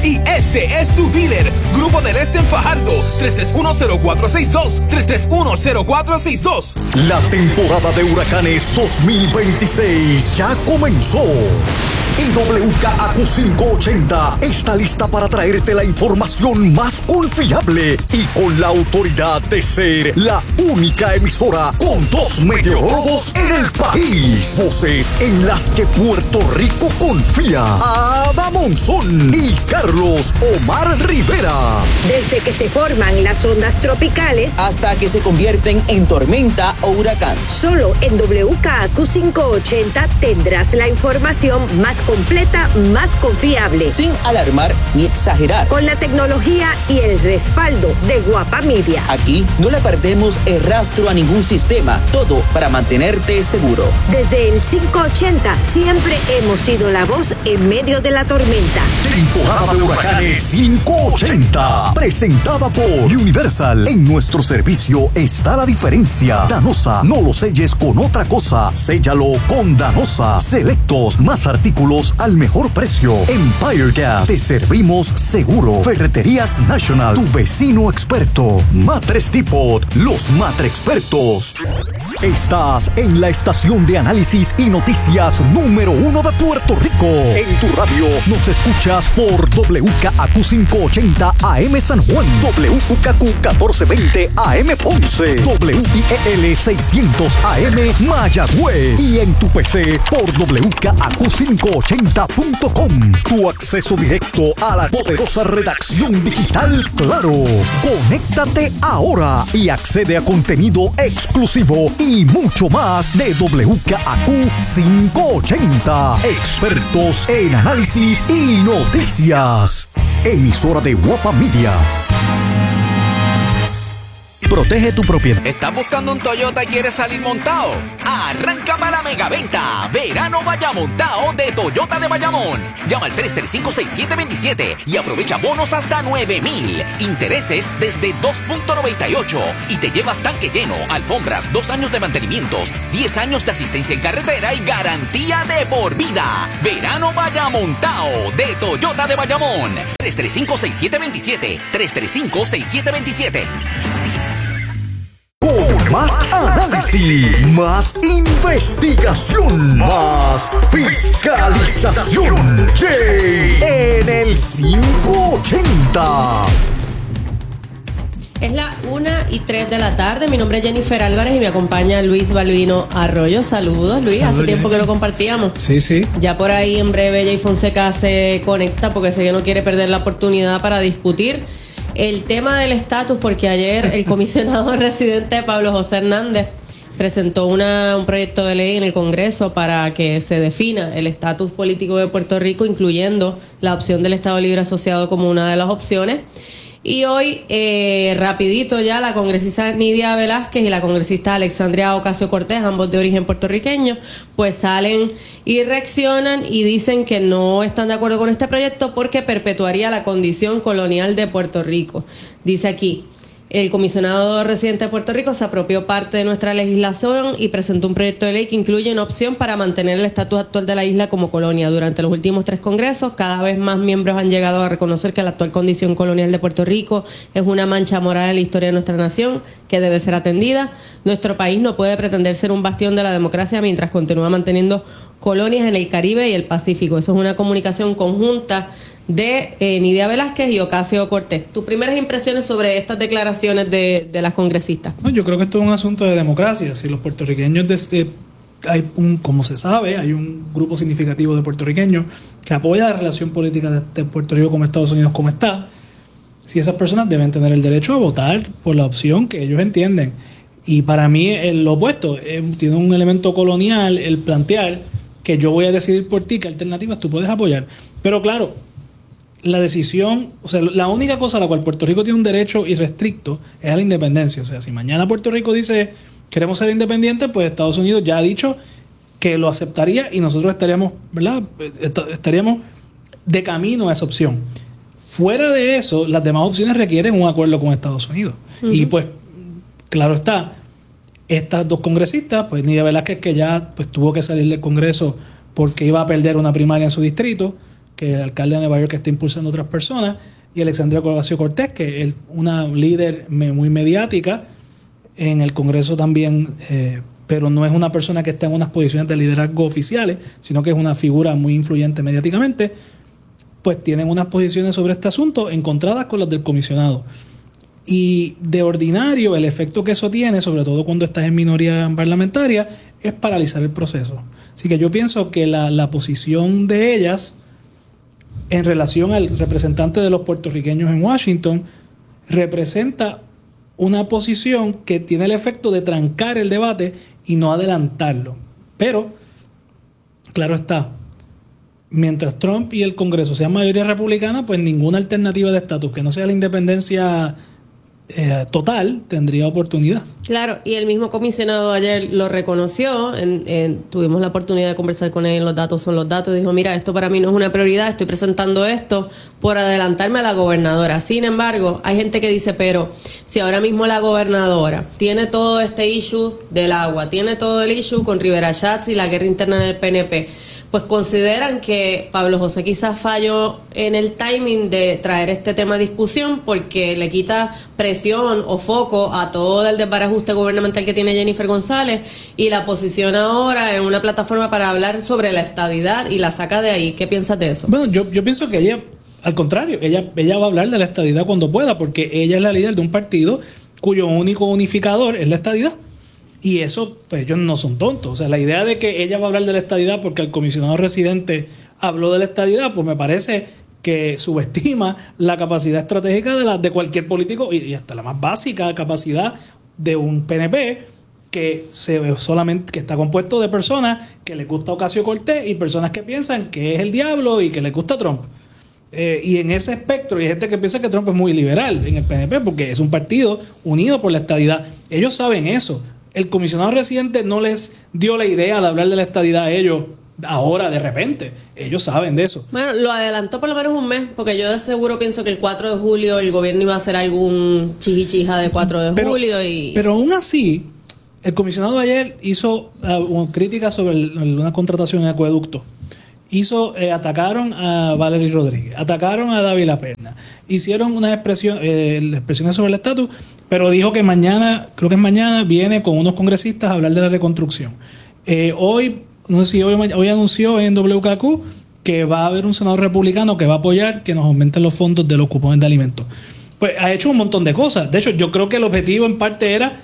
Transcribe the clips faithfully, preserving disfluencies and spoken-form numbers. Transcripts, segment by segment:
y este es tu dealer. Grupo del Este en Fajardo, tres tres uno cero cuatro seis dos, tres tres uno cero cuatro seis dos. La temporada de huracanes dos mil veintiséis ya comenzó. Y W K A Q quinientos ochenta está lista para traerte la información más confiable y con la autoridad de ser la única emisora con dos meteorólogos en el país. Voces en las que Puerto Rico confía. Ada Monzón y Carlos Omar Rivera. Desde que se forman las ondas tropicales hasta que se convierten en tormenta o huracán. Solo en W K A Q quinientos ochenta tendrás la información más completa, más confiable. Sin alarmar ni exagerar. Con la tecnología y el respaldo de Guapa Media. Aquí no le perdemos el rastro a ningún sistema. Todo para mantenerte seguro. Desde el quinientos ochenta siempre hemos sido la voz en medio de la tormenta. Temporada de huracanes quinientos ochenta. Presentada por Universal. En nuestro servicio está la diferencia. Danosa, no lo selles con otra cosa. Séllalo con Danosa. Selectos, más artículos al mejor precio. Empire Gas, te servimos seguro. Ferreterías National, tu vecino experto. Matres Depot, los matre expertos. Estás en la estación de análisis y noticias número uno de Puerto Rico. En tu radio nos escuchas por W K A Q quinientos ochenta A M San Juan, W K Q catorce veinte A M Ponce, W I E L seiscientos A M Mayagüez y en tu P C por W K A Q quinientos ochenta punto com. Tu acceso directo a la poderosa redacción digital Claro. Conéctate ahora y accede a contenido exclusivo y mucho más de W K A Q quinientos ochenta. Expertos en análisis y noticias. Emisora de Guapa Media. Protege tu propiedad. ¿Estás buscando un Toyota y quieres salir montado? Arranca para la megaventa. Verano vaya montado de Toyota de Bayamón. Llama al tres tres cinco seis siete dos siete y aprovecha bonos hasta nueve mil. Intereses desde dos punto noventa y ocho. Y te llevas tanque lleno, alfombras, dos años de mantenimientos, diez años de asistencia en carretera y garantía de por vida. Verano vaya montado de Toyota de Bayamón. tres tres cinco seis siete dos siete. tres tres cinco seis siete dos siete. Más análisis, más investigación, más fiscalización. Jay en el quinientos ochenta. Es la una y tres de la tarde. Mi nombre es Jennifer Álvarez y me acompaña Luis Balbino Arroyo. Saludos, Luis. Saludos, hace tiempo Jennifer. Que lo compartíamos. Sí, sí. Ya por ahí en breve Jay Fonseca se conecta porque sé que no quiere perder la oportunidad para discutir el tema del estatus, porque ayer el comisionado residente Pablo José Hernández presentó una, un proyecto de ley en el Congreso para que se defina el estatus político de Puerto Rico, incluyendo la opción del Estado Libre Asociado como una de las opciones. Y hoy, eh, rapidito ya, la congresista Nidia Velázquez y la congresista Alexandria Ocasio-Cortez, ambos de origen puertorriqueño, pues salen y reaccionan y dicen que no están de acuerdo con este proyecto porque perpetuaría la condición colonial de Puerto Rico. Dice aquí: el comisionado residente de Puerto Rico se apropió parte de nuestra legislación y presentó un proyecto de ley que incluye una opción para mantener el estatus actual de la isla como colonia. Durante los últimos tres congresos, cada vez más miembros han llegado a reconocer que la actual condición colonial de Puerto Rico es una mancha moral en la historia de nuestra nación que debe ser atendida. Nuestro país no puede pretender ser un bastión de la democracia mientras continúa manteniendo colonias en el Caribe y el Pacífico. Eso es una comunicación conjunta de eh, Nidia Velázquez y Ocasio-Cortez. ¿Tus primeras impresiones sobre estas declaraciones de, de las congresistas? No, yo creo que esto es un asunto de democracia. Si los puertorriqueños, desde, hay un, como se sabe, hay un grupo significativo de puertorriqueños que apoya la relación política de, de Puerto Rico con Estados Unidos como está. Si esas personas deben tener el derecho a votar por la opción que ellos entienden. Y para mí es lo opuesto. Eh, tiene un elemento colonial el plantear que yo voy a decidir por ti qué alternativas tú puedes apoyar. Pero claro, la decisión, o sea, la única cosa a la cual Puerto Rico tiene un derecho irrestricto es a la independencia. O sea, si mañana Puerto Rico dice queremos ser independientes, pues Estados Unidos ya ha dicho que lo aceptaría y nosotros estaríamos, ¿verdad? Estaríamos de camino a esa opción. Fuera de eso, las demás opciones requieren un acuerdo con Estados Unidos. Uh-huh. Y pues, claro está, estas dos congresistas, pues Nidia Velázquez, que ya pues tuvo que salir del Congreso porque iba a perder una primaria en su distrito, que el alcalde de Nueva York está impulsando otras personas, y Alexandria Ocasio-Cortez, que es una líder muy mediática en el Congreso también, eh, pero no es una persona que está en unas posiciones de liderazgo oficiales, sino que es una figura muy influyente mediáticamente, pues tienen unas posiciones sobre este asunto encontradas con las del comisionado. Y de ordinario, el efecto que eso tiene, sobre todo cuando estás en minoría parlamentaria, es paralizar el proceso. Así que yo pienso que la, la posición de ellas en relación al representante de los puertorriqueños en Washington representa una posición que tiene el efecto de trancar el debate y no adelantarlo. Pero, claro está, mientras Trump y el Congreso sean mayoría republicana, pues ninguna alternativa de estatus que no sea la independencia eh, total tendría oportunidad. Claro, y el mismo comisionado ayer lo reconoció, en, en, tuvimos la oportunidad de conversar con él, los datos son los datos, dijo, mira, esto para mí no es una prioridad, estoy presentando esto por adelantarme a la gobernadora. Sin embargo, hay gente que dice, pero si ahora mismo la gobernadora tiene todo este issue del agua, tiene todo el issue con Rivera Schatz y la guerra interna en el P N P, pues consideran que Pablo José quizás falló en el timing de traer este tema a discusión porque le quita presión o foco a todo el desbarajuste gubernamental que tiene Jennifer González y la posición ahora en una plataforma para hablar sobre la estadidad y la saca de ahí. ¿Qué piensas de eso? Bueno, yo, yo pienso que ella, al contrario, ella, ella va a hablar de la estadidad cuando pueda, porque ella es la líder de un partido cuyo único unificador es la estadidad. Y eso, pues ellos no son tontos. O sea, la idea de que ella va a hablar de la estadidad porque el comisionado residente habló de la estadidad, pues me parece que subestima la capacidad estratégica de, la, de cualquier político y, y hasta la más básica capacidad de un P N P que se ve solamente que está compuesto de personas que les gusta Ocasio-Cortez y personas que piensan que es el diablo y que les gusta Trump. Eh, y en ese espectro hay gente que piensa que Trump es muy liberal en el P N P porque es un partido unido por la estadidad. Ellos saben eso. El comisionado residente no les dio la idea de hablar de la estadidad a ellos ahora de repente. Ellos saben de eso. Bueno, lo adelantó por lo menos un mes, porque yo de seguro pienso que el cuatro de julio el gobierno iba a hacer algún chijichija de cuatro de pero, julio. y Pero aún así, el comisionado ayer hizo uh, críticas sobre el, una contratación en acueducto. Hizo, eh, atacaron a Valery Rodríguez, atacaron a David Laperna, hicieron unas expresiones, eh, expresiones sobre el estatus, pero dijo que mañana, creo que es mañana, viene con unos congresistas a hablar de la reconstrucción. Eh, hoy, no sé si hoy, hoy anunció en W K Q que va a haber un senador republicano que va a apoyar que nos aumenten los fondos de los cupones de alimentos. Pues ha hecho un montón de cosas. De hecho, yo creo que el objetivo en parte era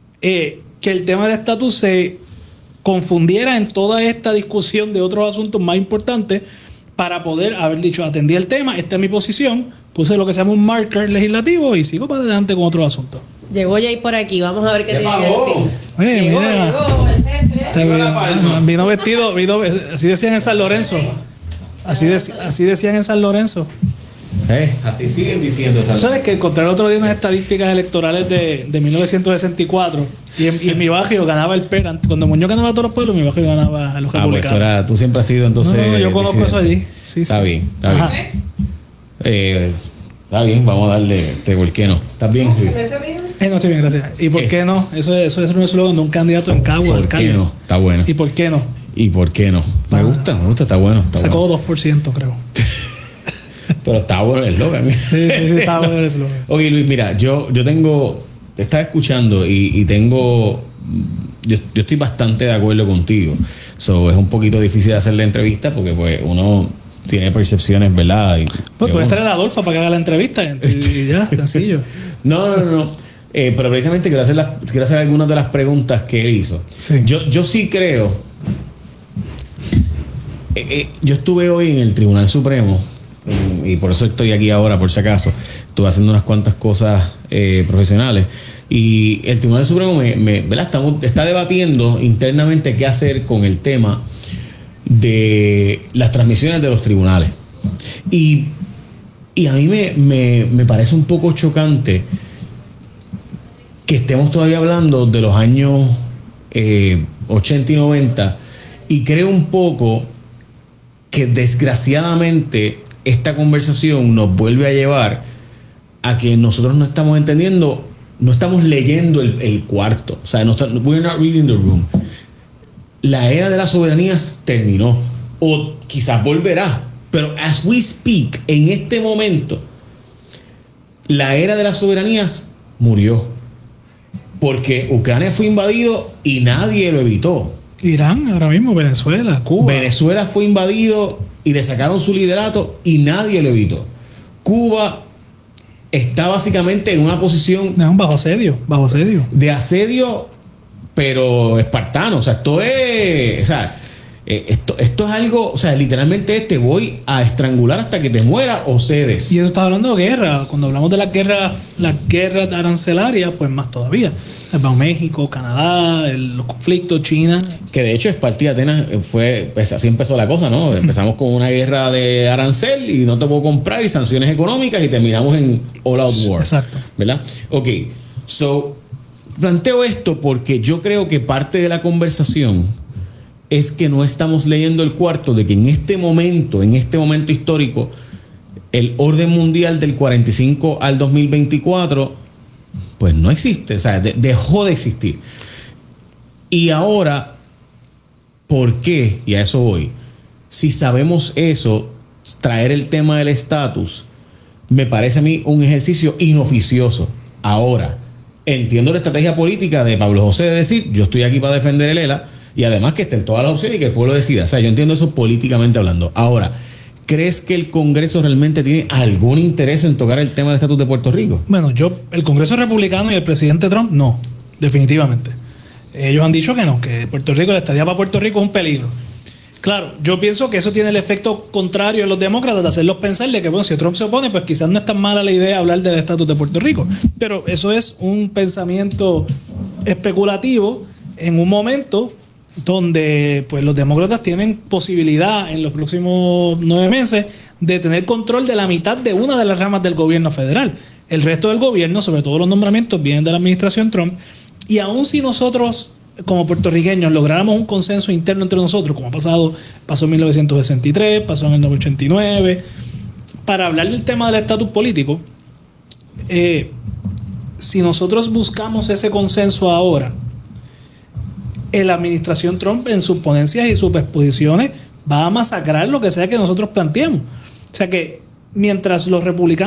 eh, que el tema de estatus se confundiera en toda esta discusión de otros asuntos más importantes para poder haber dicho, atendí el tema, esta es mi posición, puse lo que se llama un marker legislativo y sigo para adelante con otros asuntos. Llegó Jay por aquí, vamos a ver qué, qué tiene que decir. Oye, llegó, mira, llegó el jefe. Vino, vino vestido, vino, así decían en San Lorenzo, así, de, así decían en San Lorenzo. Eh, así siguen diciendo. ¿Sabes que encontré el otro día unas estadísticas electorales de, de mil novecientos sesenta y cuatro y en, y en mi barrio ganaba el P E R? Cuando Muñoz ganaba a todos los pueblos, mi barrio ganaba a los ah, republicanos. Pues, era, tú siempre has sido entonces. No, no, yo conozco disidente. Eso allí. Sí, está sí. bien, está Ajá. bien. Eh, está bien, vamos a darle. Te, ¿Por qué no? ¿Estás bien? Sí. Eh, no estoy bien, gracias. ¿Y por eh. qué no? Eso, eso es un eslogan de un candidato en Cagua. ¿Por qué no? Está bueno. ¿Y por qué no? ¿Y por qué no? Me ah. gusta, me gusta, está bueno. Está Sacó bueno. dos por ciento, creo. Pero está bueno el eslogan. Sí, sí, sí, está bueno el eslogan. Oye, Luis, mira, yo, yo tengo. Te estaba escuchando y, y tengo. Yo, yo estoy bastante de acuerdo contigo. So, es un poquito difícil hacer la entrevista porque, pues, uno tiene percepciones, ¿verdad? Y, pues puedes traer a Adolfo para que haga la entrevista y, y ya, sencillo. No, no, no. Eh, pero precisamente quiero hacer, las, quiero hacer algunas de las preguntas que él hizo. Sí. Yo, yo sí creo. Eh, eh, yo estuve hoy en el Tribunal Supremo. Y por eso estoy aquí ahora, por si acaso. Estuve haciendo unas cuantas cosas eh, profesionales. Y el Tribunal Supremo me, me, ¿verdad? Estamos, está debatiendo internamente qué hacer con el tema de las transmisiones de los tribunales. Y, y a mí me, me, me parece un poco chocante que estemos todavía hablando de los años eh, ochenta y noventa. Y creo un poco que desgraciadamente esta conversación nos vuelve a llevar a que nosotros no estamos entendiendo, no estamos leyendo el, el cuarto. O sea, no está, we're not reading the room. La era de las soberanías terminó. O quizás volverá. Pero as we speak, en este momento, la era de las soberanías murió. Porque Ucrania fue invadido y nadie lo evitó. Irán, ahora mismo, Venezuela, Cuba. Venezuela fue invadido y le sacaron su liderato y nadie lo evitó. Cuba está básicamente en una posición... No, bajo asedio, bajo asedio. De asedio, pero espartano. O sea, esto es... O sea, eh, esto, esto es algo... O sea, literalmente te voy a estrangular hasta que te muera o cedes. Y eso está hablando de guerra. Cuando hablamos de la guerra, la guerra arancelaria, pues más todavía. Bajo México, Canadá, el, los conflictos, China... Que de hecho Esparta y Atenas fue, pues así empezó la cosa, ¿no? Empezamos con una guerra de arancel y no te puedo comprar y sanciones económicas y terminamos en all out war. Exacto. ¿Verdad? Ok. So, planteo esto porque yo creo que parte de la conversación es que no estamos leyendo el cuarto de que en este momento, en este momento histórico, el orden mundial del cuarenta y cinco al dos mil veinticuatro, pues no existe. O sea, de, dejó de existir. Y ahora, ¿por qué? Y a eso voy. Si sabemos eso, traer el tema del estatus, me parece a mí un ejercicio inoficioso. Ahora, entiendo la estrategia política de Pablo José de decir, yo estoy aquí para defender el E L A y además que estén todas las opciones y que el pueblo decida. O sea, yo entiendo eso políticamente hablando. Ahora, ¿crees que el Congreso realmente tiene algún interés en tocar el tema del estatus de Puerto Rico? Bueno, yo, el Congreso republicano y el presidente Trump, no, definitivamente. Ellos han dicho que no, que Puerto Rico, la estadía para Puerto Rico es un peligro. Claro, yo pienso que eso tiene el efecto contrario en los demócratas de hacerlos pensarle que, bueno, si Trump se opone, pues quizás no es tan mala la idea hablar del estatus de Puerto Rico. Pero eso es un pensamiento especulativo en un momento donde pues los demócratas tienen posibilidad en los próximos nueve meses de tener control de la mitad de una de las ramas del gobierno federal. El resto del gobierno, sobre todo los nombramientos, vienen de la administración Trump. Y aun si nosotros, como puertorriqueños, lográramos un consenso interno entre nosotros, como ha pasado, pasó en mil novecientos sesenta y tres, pasó en el ochenta y nueve, para hablar del tema del estatus político, eh, si nosotros buscamos ese consenso ahora, en la administración Trump, en sus ponencias y sus exposiciones, va a masacrar lo que sea que nosotros planteemos. O sea que mientras los republicanos